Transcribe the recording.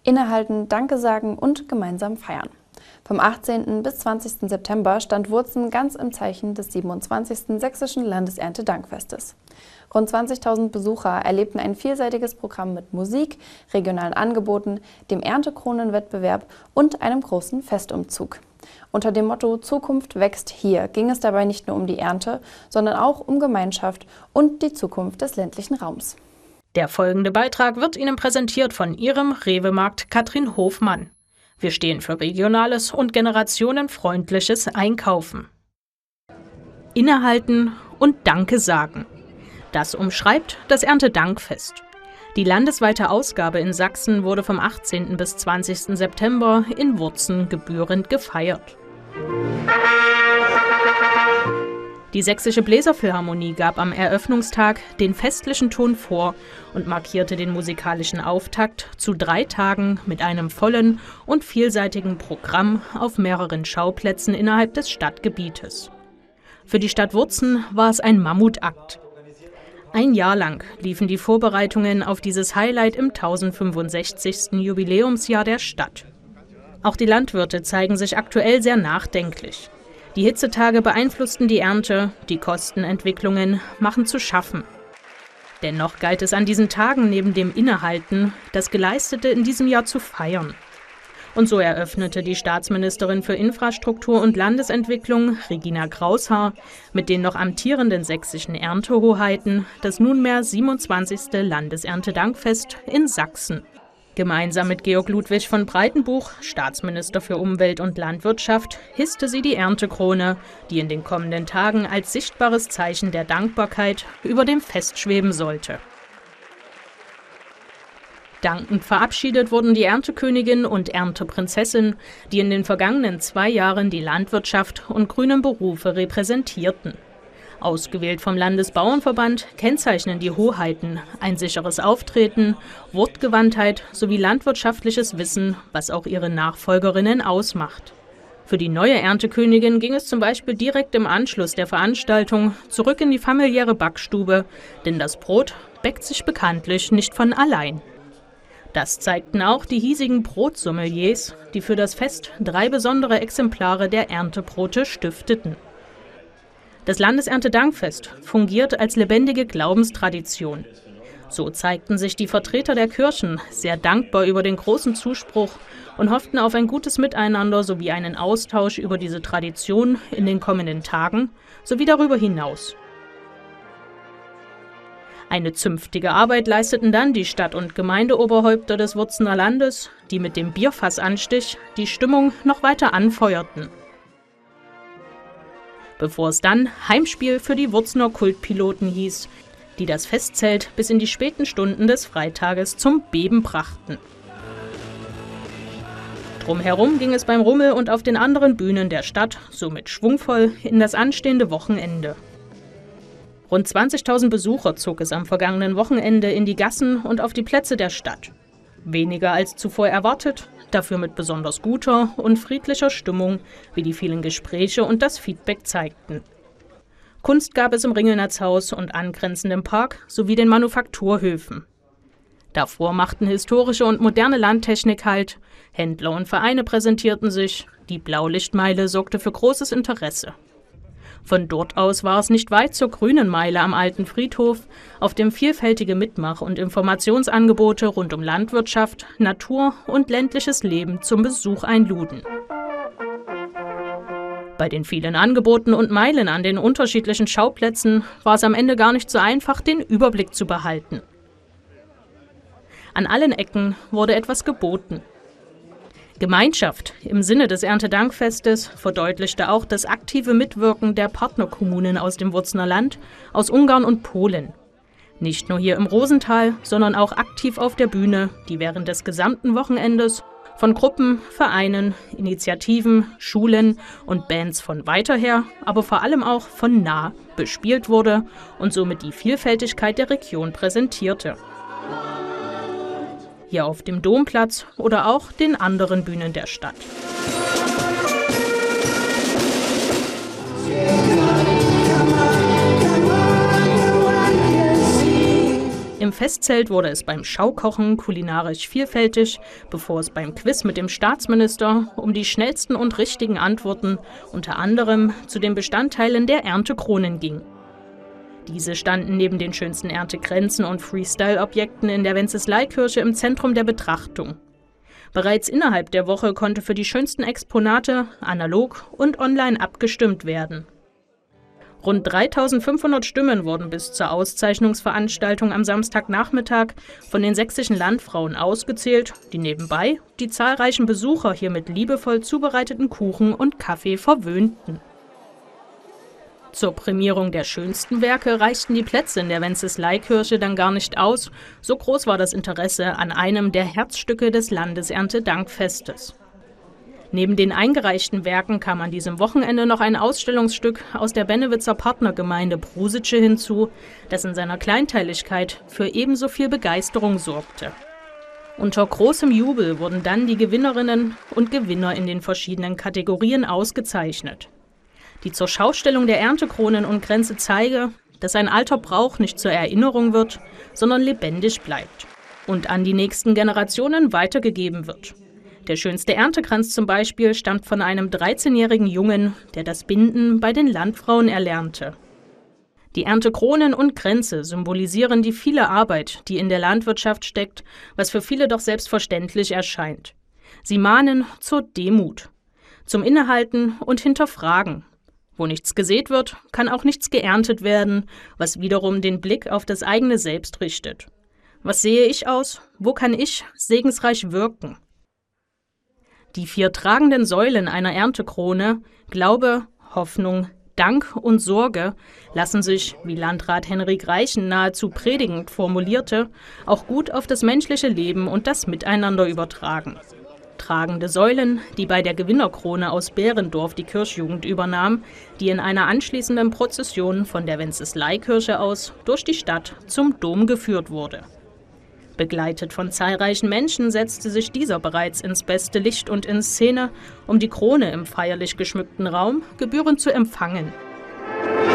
Innehalten, Danke sagen und gemeinsam feiern. Vom 18. bis 20. September stand Wurzen ganz im Zeichen des 27. Sächsischen Landeserntedankfestes. Rund 20.000 Besucher erlebten ein vielseitiges Programm mit Musik, regionalen Angeboten, dem Erntekronenwettbewerb und einem großen Festumzug. Unter dem Motto Zukunft wächst hier ging es dabei nicht nur um die Ernte, sondern auch um Gemeinschaft und die Zukunft des ländlichen Raums. Der folgende Beitrag wird Ihnen präsentiert von Ihrem Rewe-Markt Katrin Hofmann. Wir stehen für regionales und generationenfreundliches Einkaufen. Innehalten und Danke sagen. Das umschreibt das Erntedankfest. Die landesweite Ausgabe in Sachsen wurde vom 18. bis 20. September in Wurzen gebührend gefeiert. Die Sächsische Bläserphilharmonie gab am Eröffnungstag den festlichen Ton vor und markierte den musikalischen Auftakt zu 3 Tagen mit einem vollen und vielseitigen Programm auf mehreren Schauplätzen innerhalb des Stadtgebietes. Für die Stadt Wurzen war es ein Mammutakt. Ein Jahr lang liefen die Vorbereitungen auf dieses Highlight im 1065. Jubiläumsjahr der Stadt. Auch die Landwirte zeigen sich aktuell sehr nachdenklich. Die Hitzetage beeinflussten die Ernte, die Kostenentwicklungen machen zu schaffen. Dennoch galt es an diesen Tagen neben dem Innehalten, das Geleistete in diesem Jahr zu feiern. Und so eröffnete die Staatsministerin für Infrastruktur und Landesentwicklung, Regina Graushaar, mit den noch amtierenden sächsischen Erntehoheiten das nunmehr 27. Landeserntedankfest in Sachsen. Gemeinsam mit Georg Ludwig von Breitenbuch, Staatsminister für Umwelt und Landwirtschaft, hisste sie die Erntekrone, die in den kommenden Tagen als sichtbares Zeichen der Dankbarkeit über dem Fest schweben sollte. Dankend verabschiedet wurden die Erntekönigin und Ernteprinzessin, die in den vergangenen 2 Jahren die Landwirtschaft und grünen Berufe repräsentierten. Ausgewählt vom Landesbauernverband kennzeichnen die Hoheiten ein sicheres Auftreten, Wortgewandtheit sowie landwirtschaftliches Wissen, was auch ihre Nachfolgerinnen ausmacht. Für die neue Erntekönigin ging es zum Beispiel direkt im Anschluss der Veranstaltung zurück in die familiäre Backstube, denn das Brot bäckt sich bekanntlich nicht von allein. Das zeigten auch die hiesigen Brotsommeliers, die für das Fest 3 besondere Exemplare der Erntebrote stifteten. Das Landeserntedankfest fungiert als lebendige Glaubenstradition. So zeigten sich die Vertreter der Kirchen sehr dankbar über den großen Zuspruch und hofften auf ein gutes Miteinander sowie einen Austausch über diese Tradition in den kommenden Tagen sowie darüber hinaus. Eine zünftige Arbeit leisteten dann die Stadt- und Gemeindeoberhäupter des Wurzener Landes, die mit dem Bierfassanstich die Stimmung noch weiter anfeuerten. Bevor es dann Heimspiel für die Wurzener Kultpiloten hieß, die das Festzelt bis in die späten Stunden des Freitages zum Beben brachten. Drumherum ging es beim Rummel und auf den anderen Bühnen der Stadt somit schwungvoll in das anstehende Wochenende. Rund 20.000 Besucher zog es am vergangenen Wochenende in die Gassen und auf die Plätze der Stadt. Weniger als zuvor erwartet, dafür mit besonders guter und friedlicher Stimmung, wie die vielen Gespräche und das Feedback zeigten. Kunst gab es im Ringelnatzhaus und angrenzendem Park sowie den Manufakturhöfen. Davor machten historische und moderne Landtechnik Halt, Händler und Vereine präsentierten sich, die Blaulichtmeile sorgte für großes Interesse. Von dort aus war es nicht weit zur Grünen Meile am Alten Friedhof, auf dem vielfältige Mitmach- und Informationsangebote rund um Landwirtschaft, Natur und ländliches Leben zum Besuch einluden. Bei den vielen Angeboten und Meilen an den unterschiedlichen Schauplätzen war es am Ende gar nicht so einfach, den Überblick zu behalten. An allen Ecken wurde etwas geboten. Gemeinschaft im Sinne des Erntedankfestes verdeutlichte auch das aktive Mitwirken der Partnerkommunen aus dem Wurzener Land, aus Ungarn und Polen. Nicht nur hier im Rosental, sondern auch aktiv auf der Bühne, die während des gesamten Wochenendes von Gruppen, Vereinen, Initiativen, Schulen und Bands von weiter her, aber vor allem auch von nah bespielt wurde und somit die Vielfältigkeit der Region präsentierte. Hier auf dem Domplatz oder auch den anderen Bühnen der Stadt. Im im Festzelt wurde es beim Schaukochen kulinarisch vielfältig, bevor es beim Quiz mit dem Staatsminister um die schnellsten und richtigen Antworten unter anderem zu den Bestandteilen der Erntekronen ging. Diese standen neben den schönsten Erntekränzen und Freestyle-Objekten in der Wenceslaikirche im Zentrum der Betrachtung. Bereits innerhalb der Woche konnte für die schönsten Exponate analog und online abgestimmt werden. Rund 3.500 Stimmen wurden bis zur Auszeichnungsveranstaltung am Samstagnachmittag von den sächsischen Landfrauen ausgezählt, die nebenbei die zahlreichen Besucher hier mit liebevoll zubereiteten Kuchen und Kaffee verwöhnten. Zur Prämierung der schönsten Werke reichten die Plätze in der Wenceslaikirche dann gar nicht aus, so groß war das Interesse an einem der Herzstücke des Landeserntedankfestes. Neben den eingereichten Werken kam an diesem Wochenende noch ein Ausstellungsstück aus der Bennewitzer Partnergemeinde Brusitsche hinzu, das in seiner Kleinteiligkeit für ebenso viel Begeisterung sorgte. Unter großem Jubel wurden dann die Gewinnerinnen und Gewinner in den verschiedenen Kategorien ausgezeichnet. Die zur Schaustellung der Erntekronen und Kränze zeige, dass ein alter Brauch nicht zur Erinnerung wird, sondern lebendig bleibt und an die nächsten Generationen weitergegeben wird. Der schönste Erntekranz zum Beispiel stammt von einem 13-jährigen Jungen, der das Binden bei den Landfrauen erlernte. Die Erntekronen und Kränze symbolisieren die viele Arbeit, die in der Landwirtschaft steckt, was für viele doch selbstverständlich erscheint. Sie mahnen zur Demut, zum Innehalten und Hinterfragen. Wo nichts gesät wird, kann auch nichts geerntet werden, was wiederum den Blick auf das eigene Selbst richtet. Was sehe ich aus? Wo kann ich segensreich wirken? Die 4 tragenden Säulen einer Erntekrone, Glaube, Hoffnung, Dank und Sorge, lassen sich, wie Landrat Henrik Reichen nahezu predigend formulierte, auch gut auf das menschliche Leben und das Miteinander übertragen. Tragende Säulen, die bei der Gewinnerkrone aus Behrendorf die Kirchjugend übernahm, die in einer anschließenden Prozession von der Wenceslaikirche aus durch die Stadt zum Dom geführt wurde. Begleitet von zahlreichen Menschen setzte sich dieser bereits ins beste Licht und in Szene, um die Krone im feierlich geschmückten Raum gebührend zu empfangen.